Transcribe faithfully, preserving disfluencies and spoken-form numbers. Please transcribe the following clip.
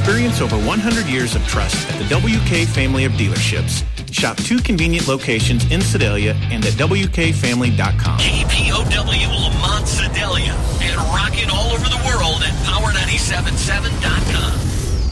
Experience over one hundred years of trust at the W K family of dealerships. Shop two convenient locations in Sedalia and at W K family dot com. K P O W Lamont Sedalia and rocking all over the world at power nine seven seven dot com.